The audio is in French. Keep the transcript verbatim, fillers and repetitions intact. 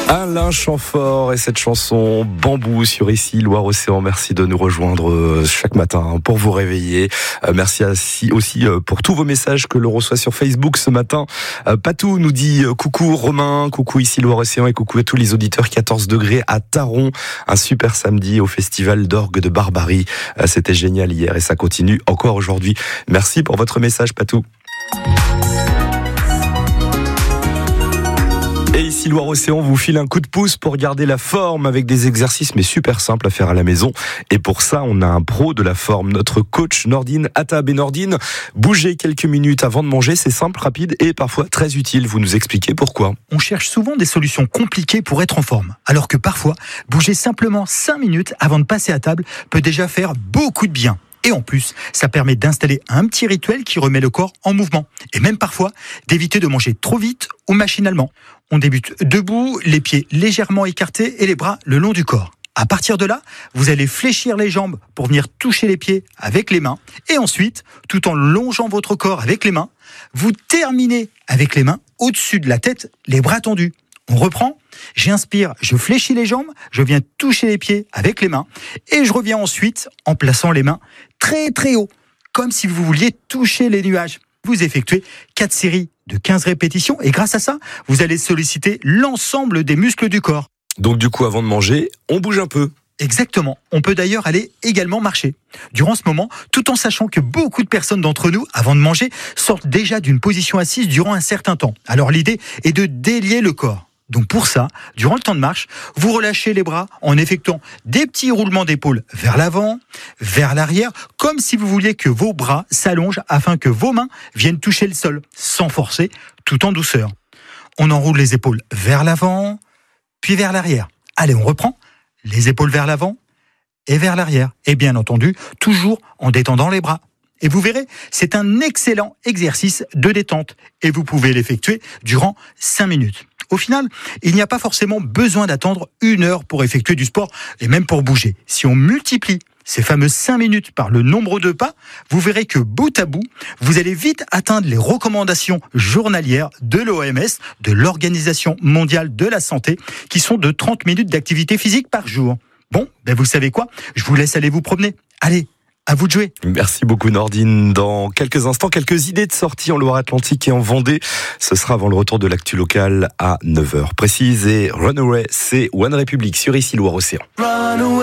Alain Chamfort et cette chanson Bambou sur Ici Loire-Océan. Merci de nous rejoindre chaque matin pour vous réveiller. Merci aussi pour tous vos messages que l'on reçoit sur Facebook ce matin. Patou nous dit coucou Romain, coucou Ici Loire-Océan et coucou à tous les auditeurs. quatorze degrés à Taron, un super samedi au festival d'orgue de Barbarie. C'était génial hier et ça continue encore aujourd'hui. Merci pour votre message Patou. Et ici Loire-Océan vous file un coup de pouce pour garder la forme avec des exercices mais super simples à faire à la maison. Et pour ça, on a un pro de la forme, notre coach Nordine Attab. Et Nordine, bouger quelques minutes avant de manger, c'est simple, rapide et parfois très utile. Vous nous expliquez pourquoi? On cherche souvent des solutions compliquées pour être en forme. Alors que parfois, bouger simplement cinq minutes avant de passer à table peut déjà faire beaucoup de bien. Et en plus, ça permet d'installer un petit rituel qui remet le corps en mouvement. Et même parfois, d'éviter de manger trop vite ou machinalement. On débute debout, les pieds légèrement écartés et les bras le long du corps. À partir de là, vous allez fléchir les jambes pour venir toucher les pieds avec les mains. Et ensuite, tout en longeant votre corps avec les mains, vous terminez avec les mains au-dessus de la tête, les bras tendus. On reprend, j'inspire, je fléchis les jambes, je viens toucher les pieds avec les mains et je reviens ensuite en plaçant les mains très très haut, comme si vous vouliez toucher les nuages. Vous effectuez quatre séries de quinze répétitions et grâce à ça, vous allez solliciter l'ensemble des muscles du corps. Donc du coup, avant de manger, on bouge un peu. Exactement. On peut d'ailleurs aller également marcher. Durant ce moment, tout en sachant que beaucoup de personnes d'entre nous, avant de manger, sortent déjà d'une position assise durant un certain temps. Alors l'idée est de délier le corps. Donc pour ça, durant le temps de marche, vous relâchez les bras en effectuant des petits roulements d'épaule vers l'avant, vers l'arrière, comme si vous vouliez que vos bras s'allongent afin que vos mains viennent toucher le sol, sans forcer, tout en douceur. On enroule les épaules vers l'avant, puis vers l'arrière. Allez, on reprend. Les épaules vers l'avant et vers l'arrière. Et bien entendu, toujours en détendant les bras. Et vous verrez, c'est un excellent exercice de détente. Et vous pouvez l'effectuer durant cinq minutes. Au final, il n'y a pas forcément besoin d'attendre une heure pour effectuer du sport et même pour bouger. Si on multiplie ces fameuses cinq minutes par le nombre de pas, vous verrez que bout à bout, vous allez vite atteindre les recommandations journalières de l'O M S, de l'Organisation mondiale de la santé, qui sont de trente minutes d'activité physique par jour. Bon, ben vous savez quoi? Je vous laisse aller vous promener. Allez, à vous de jouer. Merci beaucoup Nordine. Dans quelques instants, quelques idées de sortie en Loire-Atlantique et en Vendée. Ce sera avant le retour de l'actu locale à neuf heures précise. Et Runaway, c'est One Republic sur Ici Loire-Océan.